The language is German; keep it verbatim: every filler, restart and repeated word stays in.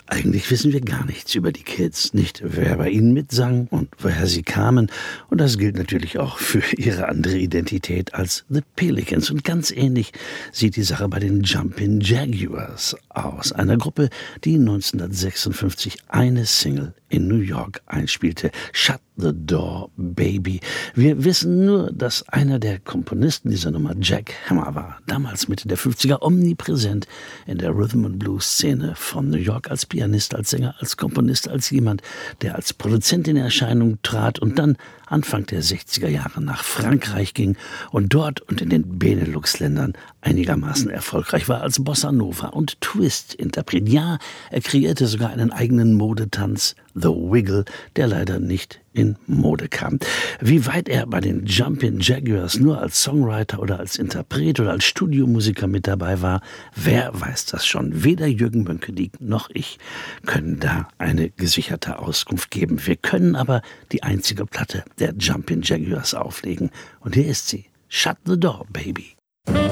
Eigentlich wissen wir gar nichts über die Kids, nicht wer bei ihnen mitsang und woher sie kamen. Und das gilt natürlich auch für ihre andere Identität als The Pelicans. Und ganz ähnlich sieht die Sache bei den Jumpin' Jaguars aus, einer Gruppe, die neunzehnhundertsechsundfünfzig eine Single in New York einspielte, Shut the Door, Baby. Wir wissen nur, dass einer der Komponisten dieser Nummer Jack Hammer war, damals Mitte der fünfziger omnipräsent in der Rhythm-and-Blues-Szene von New York als Pianist, als Sänger, als Komponist, als jemand, der als Produzent in Erscheinung trat und dann Anfang der sechziger Jahre nach Frankreich ging und dort und in den Benelux-Ländern einigermaßen erfolgreich war als Bossa Nova und Twist-Interpret. Ja, er kreierte sogar einen eigenen Modetanz, The Wiggle, der leider nicht in Mode kam. Wie weit er bei den Jumpin' Jaguars nur als Songwriter oder als Interpret oder als Studiomusiker mit dabei war, wer weiß das schon. Weder Jürgen Bönckedieck noch ich können da eine gesicherte Auskunft geben. Wir können aber die einzige Platte der Jumpin' Jaguars auflegen. Und hier ist sie. Shut the Door, Baby.